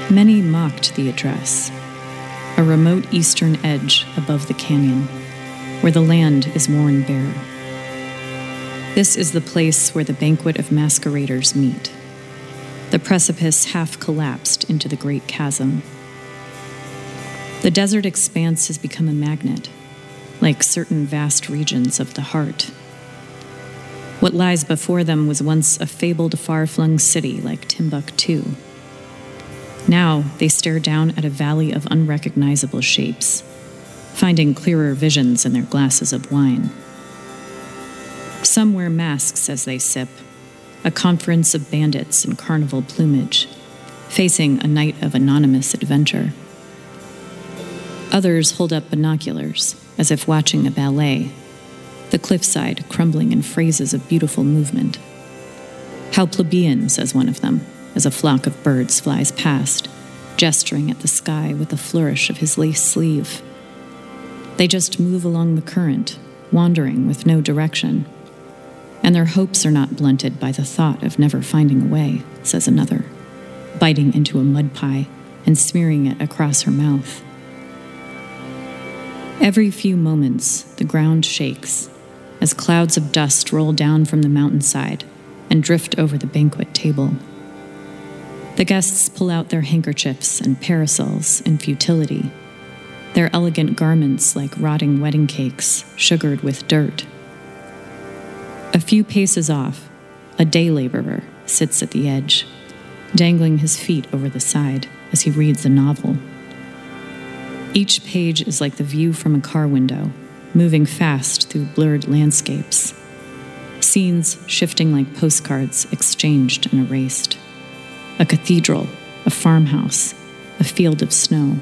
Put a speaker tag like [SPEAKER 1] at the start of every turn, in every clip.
[SPEAKER 1] Many mocked the address, a remote eastern edge above the canyon, where the land is worn bare. This is the place where the banquet of masqueraders meet. The precipice half collapsed into the great chasm. The desert expanse has become a magnet, like certain vast regions of the heart. What lies before them was once a fabled far-flung city like Timbuktu. Now they stare down at a valley of unrecognizable shapes, finding clearer visions in their glasses of wine. Some wear masks as they sip, a conference of bandits in carnival plumage, facing a night of anonymous adventure. Others hold up binoculars, as if watching a ballet, the cliffside crumbling in phrases of beautiful movement. How plebeian, says one of them, as a flock of birds flies past, gesturing at the sky with a flourish of his lace sleeve. They just move along the current, wandering with no direction. And their hopes are not blunted by the thought of never finding a way, says another, biting into a mud pie and smearing it across her mouth. Every few moments, the ground shakes as clouds of dust roll down from the mountainside and drift over the banquet table. The guests pull out their handkerchiefs and parasols in futility, their elegant garments like rotting wedding cakes, sugared with dirt. A few paces off, a day laborer sits at the edge, dangling his feet over the side as he reads a novel. Each page is like the view from a car window, moving fast through blurred landscapes, scenes shifting like postcards exchanged and erased. A cathedral, a farmhouse, a field of snow.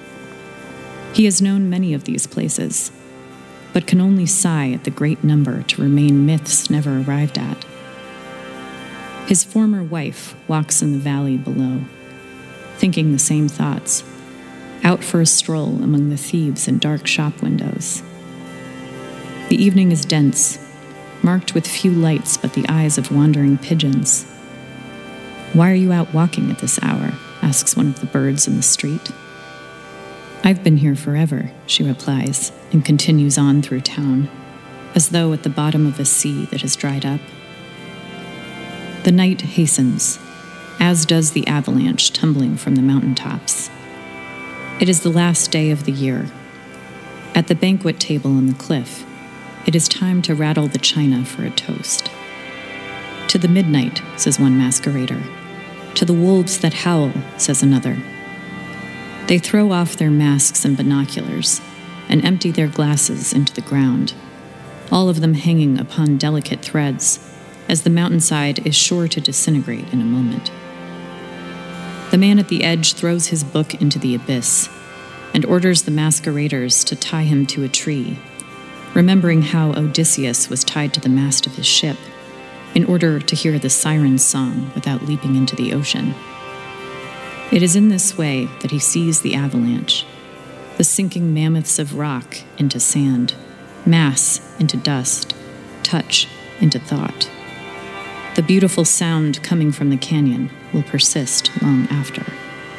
[SPEAKER 1] He has known many of these places, but can only sigh at the great number to remain myths never arrived at. His former wife walks in the valley below, thinking the same thoughts, out for a stroll among the thieves and dark shop windows. The evening is dense, marked with few lights but the eyes of wandering pigeons. "Why are you out walking at this hour?" asks one of the birds in the street. "I've been here forever," she replies, and continues on through town, as though at the bottom of a sea that has dried up. The night hastens, as does the avalanche tumbling from the mountaintops. It is the last day of the year. At the banquet table on the cliff, it is time to rattle the china for a toast. "To the midnight," says one masquerader. "To the wolves that howl," says another. They throw off their masks and binoculars and empty their glasses into the ground, all of them hanging upon delicate threads, as the mountainside is sure to disintegrate in a moment. The man at the edge throws his book into the abyss and orders the masqueraders to tie him to a tree, remembering how Odysseus was tied to the mast of his ship in order to hear the siren's song without leaping into the ocean. It is in this way that he sees the avalanche, the sinking mammoths of rock into sand, mass into dust, touch into thought. The beautiful sound coming from the canyon will persist long after.